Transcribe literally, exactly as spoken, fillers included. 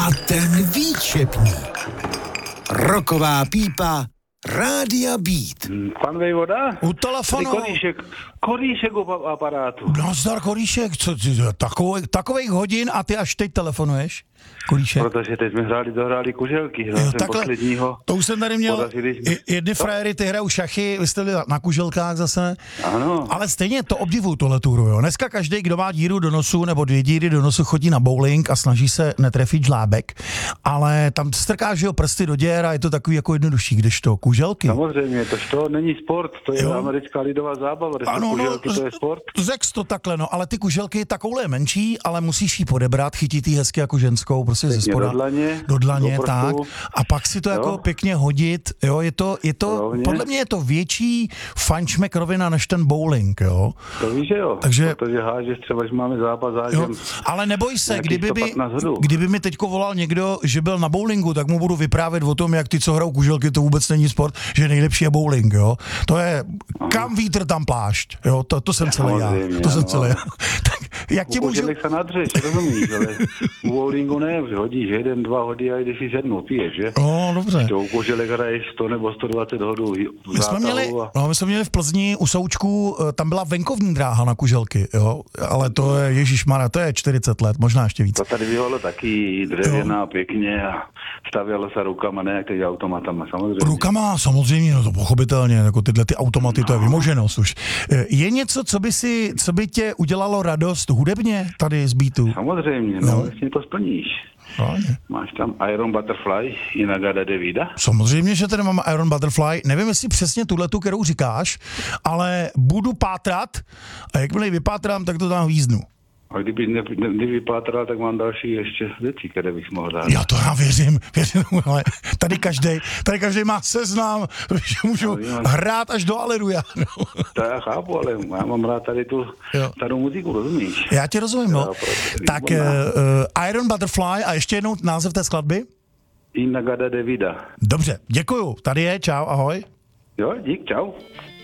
A ten výčepník. Roková pípa Rádia Beat. Pan Vejvoda? U telefonu. Koríšek, koríšek u aparátu. Nazdar, Koríšek, co, takových, takových hodin a ty až teď telefonuješ? Koríšek? Protože teď jsme hráli, dohráli kuželky. Hrál Jo, jsem takhle, posledního. to už jsem tady měl, Podařili... jedny frajery, ty hrajou šachy, vy jste byli na kuželkách zase. Ano. Ale stejně to obdivuju, tohle túru, jo. Dneska každý, kdo má díru do nosu nebo dvě díry do nosu, chodí na bowling a snaží se netrefit žlábek, ale tam strkáš jeho prsty do děr a je to takový jako jednodušší, kdežto kuželky. Samozřejmě, to, to není sport, to je Jo. americká lidová zábava, Ano, kuželky, no, to je sport. Řekl to takhle, no, ale ty kuželky takovouhle je menší, ale musíš jí podebrat, chytit jí hezky jako ženskou, prostě ze spoda. Do dlaně, do dlaně do tak. A pak si to jako Jo. pěkně hodit, jo, je to, je to, Rovně. podle mě je to větší fančmek rovina než ten bowling, jo. To víš, že jo, Takže- protože hážeš třeba, že máme zápas, hážem. Jo, ale neboj se, nějakých kdyby, sto by, patnáct hodů. kdyby mi teďko volal někdo, že byl na bowlingu, tak mu budu vyprávět o tom, jak ty, co hrajou kuželky, to vůbec není sport, že nejlepší je bowling, jo. To je, kam vítr, tam plášť, jo, to, to jsem celý já, Samozřejmě, to jsem ano. celý já. Tak jak ti U můžu... kuželek se nadřeš, rozumíš, ale u bowlingu ne, hodíš jeden, dva hody a jdeš si sednout, piješ, že? No, dobře. To u kuželek hraješ sto nebo sto dvacet hodů v My jsme, měli, zátahu a... no, my jsme měli v Plzni u Součku, eh, tam byla venkovní dráha na kuželky, jo, ale to je, ježišmarja, to je čtyřicet let, možná ještě víc. To tady bývalo taky dřevěná pěkně a stavělo se rukama, ne jak teď automatama, samozřejmě. Rukama, samozřejmě, no to pochopitelně, jako tyhle ty automaty, to je vymoženost už. Eh, Je něco, co by si, co by tě udělalo radost hudebně tady z Beatu? Samozřejmě, no, No. vlastně to splníš. No, Máš tam Iron Butterfly, Inagada de Vida. samozřejmě, že tady máme Iron Butterfly, nevím, jestli přesně tuhletu, kterou říkáš, ale budu pátrat a jakmile ji vypátrám, tak to tam hvíznu. A kdyby ne, ne, nevypátral, tak mám další ještě věci, které bych mohl dát. Já to já věřím, věřím, ale tady každý, tady každý má seznam, že můžu hrát až do Aleluja. No. To já chápu, ale já mám rád tady tu Jo. starou muziku, rozumíš? Já tě rozumím, no. Jo, prostě Tak uh, uh, Iron Butterfly a ještě jednou název té skladby? Inagada de Vida. Dobře, děkuju. Tady je, čau, ahoj. Jo, dík, čau.